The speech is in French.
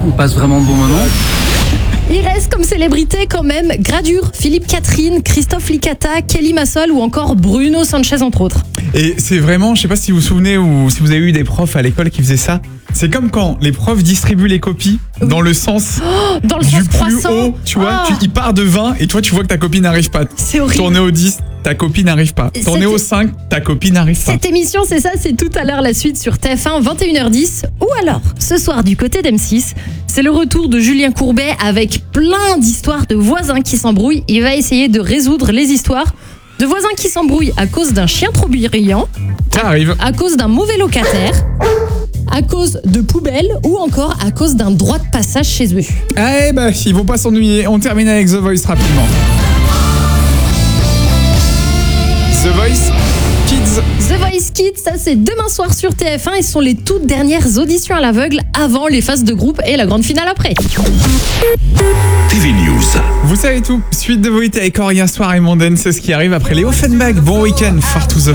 on passe vraiment de bons moments. Il reste comme célébrité quand même Gradure, Philippe Catherine, Christophe Licata, Kelly Massol ou encore Bruno Sanchez entre autres. Et c'est vraiment, je sais pas si vous vous souvenez ou si vous avez eu des profs à l'école qui faisaient ça. C'est comme quand les profs distribuent les copies dans le sens Dans le du sens plus croissant. haut, tu vois, Ah. il part de 20 et toi tu vois que ta copine n'arrive pas. C'est horrible. Tourner au 10, ta copine n'arrive pas. Tourner au 5, ta copine n'arrive pas. Cette émission, c'est ça, c'est tout à l'heure la suite sur TF1, 21h10. Ou alors, ce soir du côté d'M6, c'est le retour de Julien Courbet avec plein d'histoires de voisins qui s'embrouillent. Il va essayer de résoudre les histoires de voisins qui s'embrouillent à cause d'un chien trop brillant, Ça arrive. à cause d'un mauvais locataire, à cause de poubelles ou encore à cause d'un droit de passage chez eux. Eh ben, ils vont pas s'ennuyer. On termine avec The Voice rapidement. The Voice Kids. The Voice Kids, ça c'est demain soir sur TF1 et ce sont les toutes dernières auditions à l'aveugle avant les phases de groupe et la grande finale après. TV News. Vous savez tout. Suite de Voït avec Aurélien Soir et Mondaine, c'est ce qui arrive après les Offenbach. Bon week-end, Far to the